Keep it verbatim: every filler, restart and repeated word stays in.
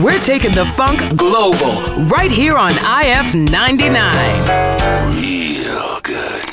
We're taking the funk global right here on I F ninety-nine. Real good.